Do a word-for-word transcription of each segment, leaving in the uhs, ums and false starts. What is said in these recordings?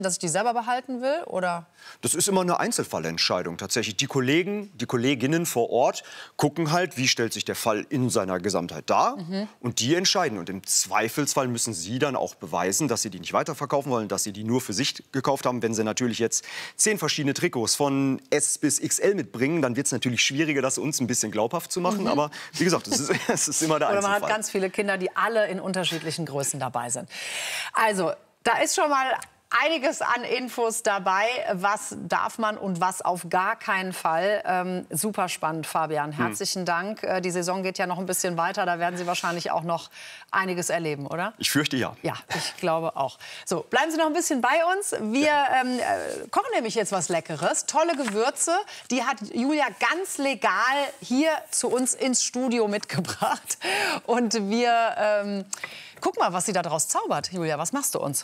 dass ich die selber behalten will, oder? Das ist immer eine Einzelfallentscheidung tatsächlich. Die Kollegen, die Kolleginnen vor Ort gucken halt, wie stellt sich der Fall in seiner Gesamtheit dar. Mhm. Und die entscheiden. Und im Zweifelsfall müssen sie dann auch beweisen, dass sie die nicht weiterverkaufen wollen, dass sie die nur für sich gekauft haben. Wenn sie natürlich jetzt zehn verschiedene Trikots von S bis X L mitbringen, dann wird es natürlich schwieriger, das uns ein bisschen glaubhaft zu machen. Mhm. Aber wie gesagt, es ist, es ist immer der Oder Einzelfall. man hat ganz viele Kinder, die alle in unterschiedlichen Größen dabei sind. Also, da ist schon mal einiges an Infos dabei, was darf man und was auf gar keinen Fall. Ähm, super spannend, Fabian. Herzlichen hm. Dank. Äh, die Saison geht ja noch ein bisschen weiter. Da werden Sie wahrscheinlich auch noch einiges erleben, oder? Ich fürchte ja. Ja, ich glaube auch. So, bleiben Sie noch ein bisschen bei uns. Wir ja. ähm, äh, kochen nämlich jetzt was Leckeres. Tolle Gewürze. Die hat Julia ganz legal hier zu uns ins Studio mitgebracht. Und wir ähm, gucken mal, was sie da draus zaubert. Julia, was machst du uns?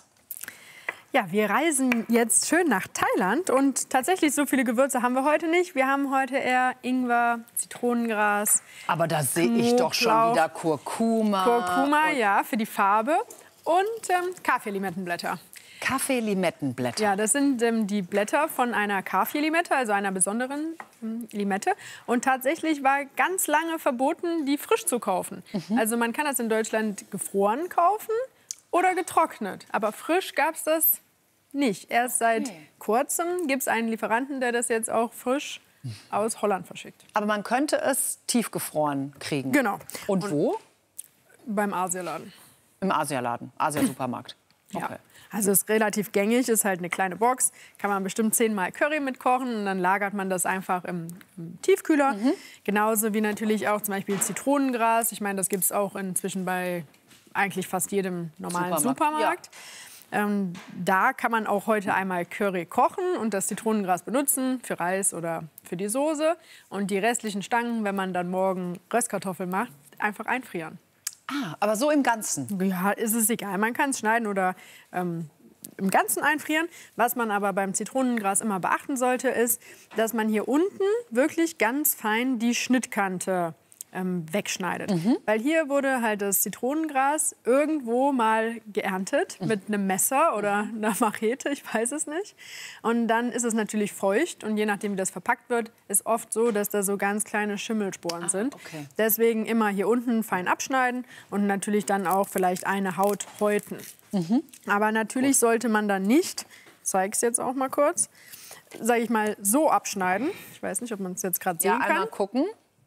Ja, wir reisen jetzt schön nach Thailand und tatsächlich so viele Gewürze haben wir heute nicht. Wir haben heute eher Ingwer, Zitronengras. Aber da sehe ich doch schon wieder Kurkuma. Kurkuma, ja, für die Farbe und ähm, Kaffeelimettenblätter. Kaffeelimettenblätter. Ja, das sind ähm, die Blätter von einer Kaffeelimette, also einer besonderen ähm, Limette. Und tatsächlich war ganz lange verboten, die frisch zu kaufen. Mhm. Also man kann das in Deutschland gefroren kaufen oder getrocknet. Aber frisch gab es das nicht. Erst seit okay. kurzem gibt es einen Lieferanten, der das jetzt auch frisch aus Holland verschickt. Aber man könnte es tiefgefroren kriegen? Genau. Und, Und wo? Beim Asialaden. Im Asialaden, Asia-Supermarkt. Okay. Ja. Also ist relativ gängig, ist halt eine kleine Box. Kann man bestimmt zehnmal Curry mitkochen und dann lagert man das einfach im, im Tiefkühler. Mhm. Genauso wie natürlich auch zum Beispiel Zitronengras. Ich meine, das gibt es auch inzwischen bei eigentlich fast jedem normalen Supermarkt. Supermarkt. Ja. Ähm, da kann man auch heute einmal Curry kochen und das Zitronengras benutzen für Reis oder für die Soße. Und die restlichen Stangen, wenn man dann morgen Röstkartoffeln macht, einfach einfrieren. Ah, aber so im Ganzen? Ja, ist es egal. Man kann es schneiden oder ähm, im Ganzen einfrieren. Was man aber beim Zitronengras immer beachten sollte, ist, dass man hier unten wirklich ganz fein die Schnittkante ähm, wegschneidet. Mhm. Weil hier wurde halt das Zitronengras irgendwo mal geerntet mhm. mit einem Messer oder einer Machete, ich weiß es nicht. Und dann ist es natürlich feucht und je nachdem, wie das verpackt wird, ist oft so, dass da so ganz kleine Schimmelsporen ah, sind. Okay. Deswegen immer hier unten fein abschneiden und natürlich dann auch vielleicht eine Haut häuten. Mhm. Aber natürlich Gut. sollte man dann nicht, ich zeige es jetzt auch mal kurz, sage ich mal, so abschneiden. Ich weiß nicht, ob man es jetzt gerade sehen ja, kann. Einmal gucken.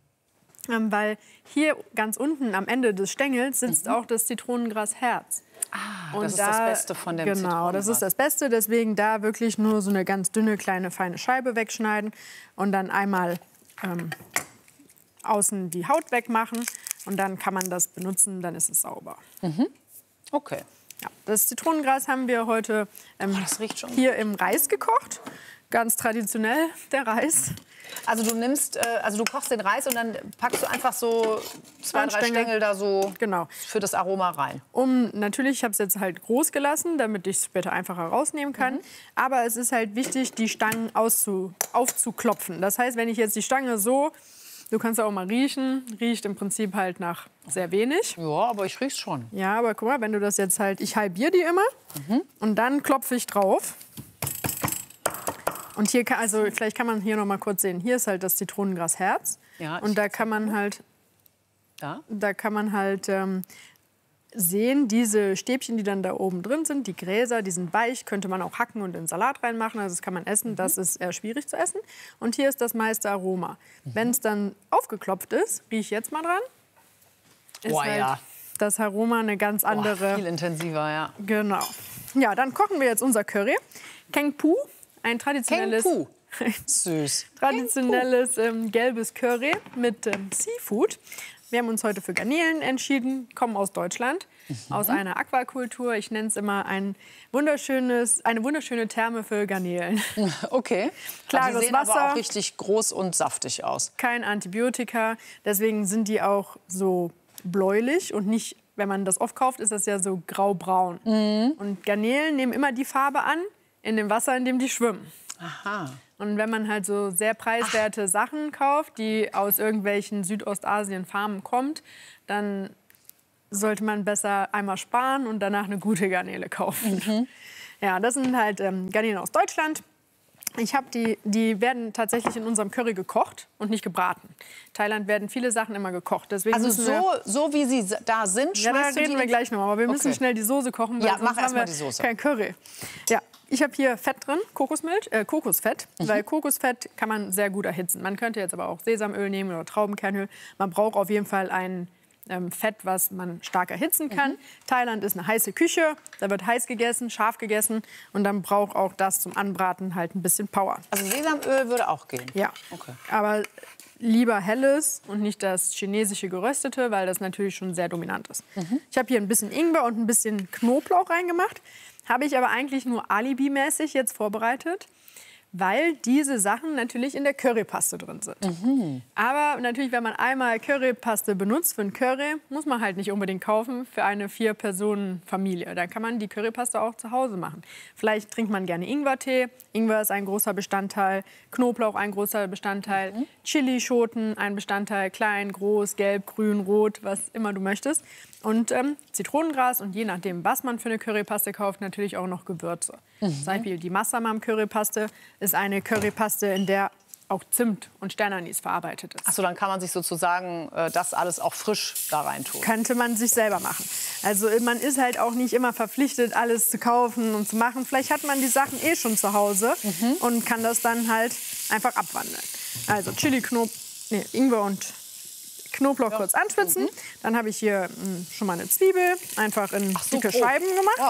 Ähm, weil hier ganz unten am Ende des Stängels sitzt mhm. auch das Zitronengrasherz. Ah, und das ist da, das Beste von dem Zitronengras. Genau, das ist das Beste. Deswegen da wirklich nur so eine ganz dünne, kleine, feine Scheibe wegschneiden und dann einmal ähm, außen die Haut wegmachen. Und dann kann man das benutzen, dann ist es sauber. Mhm. Okay. Ja, das Zitronengras haben wir heute ähm, oh, das riecht schon hier gut. im Reis gekocht. Ganz traditionell, der Reis. Also du nimmst, äh, also du kochst den Reis und dann packst du einfach so zwei, drei Stängel, Stängel da so genau. für das Aroma rein. Um, natürlich, ich habe es jetzt halt groß gelassen, damit ich es später einfacher rausnehmen kann. Mhm. Aber es ist halt wichtig, die Stangen auszu, aufzuklopfen. Das heißt, wenn ich jetzt die Stange so, du kannst auch mal riechen, riecht im Prinzip halt nach sehr wenig. Ja, aber ich riech's schon. Ja, aber guck mal, wenn du das jetzt halt, ich halbiere die immer mhm. und dann klopfe ich drauf. Und hier kann, also vielleicht kann man hier noch mal kurz sehen. Hier ist halt das Zitronengrasherz. Ja, und da kann man halt, da, da kann man halt ähm, sehen, diese Stäbchen, die dann da oben drin sind, die Gräser, die sind weich, könnte man auch hacken und in Salat reinmachen. Also das kann man essen. Mhm. Das ist eher schwierig zu essen. Und hier ist das meiste Aroma. Mhm. Wenn es dann aufgeklopft ist, rieche ich jetzt mal dran. Ist oh, halt ja. das Aroma eine ganz andere. Oh, viel intensiver, ja. Genau. Ja, dann kochen wir jetzt unser Curry. Keng Pu. Ein traditionelles, Süß. traditionelles ähm, gelbes Curry mit ähm, Seafood. Wir haben uns heute für Garnelen entschieden, kommen aus Deutschland, mhm. aus einer Aquakultur. Ich nenne es immer ein wunderschönes, eine wunderschöne Therme für Garnelen. Okay. Klares die sehen Wasser, aber auch richtig groß und saftig aus. Kein Antibiotika, deswegen sind die auch so bläulich und nicht, wenn man das oft kauft, ist das ja so graubraun. Mhm. Und Garnelen nehmen immer die Farbe an, in dem Wasser, in dem die schwimmen. Aha. Und wenn man halt so sehr preiswerte Ach. Sachen kauft, die aus irgendwelchen Südostasien-Farmen kommt, dann sollte man besser einmal sparen und danach eine gute Garnele kaufen. Mhm. Ja, das sind halt ähm, Garnelen aus Deutschland. Ich habe die, die werden tatsächlich in unserem Curry gekocht und nicht gebraten. In Thailand werden viele Sachen immer gekocht. Deswegen Also müssen so, wir, so wie sie da sind, ja, da schmeißt du reden die wir in- gleich noch. Aber wir müssen Okay. schnell die Soße kochen, weil Ja, sonst mach erst haben mal wir die Soße. kein Curry. Ja, ich habe hier Fett drin, Kokosmilch, äh, Kokosfett, Mhm. weil Kokosfett kann man sehr gut erhitzen. Man könnte jetzt aber auch Sesamöl nehmen oder Traubenkernöl. Man braucht auf jeden Fall ein ähm, Fett, was man stark erhitzen kann. Mhm. Thailand ist eine heiße Küche, da wird heiß gegessen, scharf gegessen und dann braucht auch das zum Anbraten halt ein bisschen Power. Also Sesamöl würde auch gehen. Ja, Okay. aber lieber helles und nicht das chinesische geröstete, weil das natürlich schon sehr dominant ist. Ich habe hier ein bisschen Ingwer und ein bisschen Knoblauch reingemacht. Habe ich aber eigentlich nur alibimäßig jetzt vorbereitet, weil diese Sachen natürlich in der Currypaste drin sind. Aber natürlich, wenn man einmal Currypaste benutzt für ein Curry, muss man halt nicht unbedingt kaufen für eine Vier-Personen-Familie. Da kann man die Currypaste auch zu Hause machen. Vielleicht trinkt man gerne Ingwertee. Ingwer ist ein großer Bestandteil. Knoblauch ein großer Bestandteil. Chilischoten ein Bestandteil. Klein, groß, gelb, grün, rot, was immer du möchtest. Und ähm, Zitronengras und je nachdem, was man für eine Currypaste kauft, natürlich auch noch Gewürze. Zum Beispiel die Massamam Currypaste ist eine Currypaste, in der auch Zimt und Sternanis verarbeitet ist. Achso, dann kann man sich sozusagen äh, das alles auch frisch da rein tun. Könnte man sich selber machen. Also man ist halt auch nicht immer verpflichtet, alles zu kaufen und zu machen. Vielleicht hat man die Sachen eh schon zu Hause und kann das dann halt einfach abwandeln. Also Chili, Knob nee, Ingwer und Knoblauch kurz anschwitzen. Dann habe ich hier mh, schon mal eine Zwiebel einfach in so dicke grob. Scheiben gemacht. Ja,